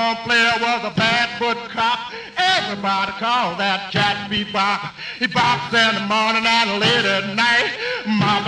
ball player was a bad foot cop. Everybody called that cat bebop. He bops in the morning and late at night. Mama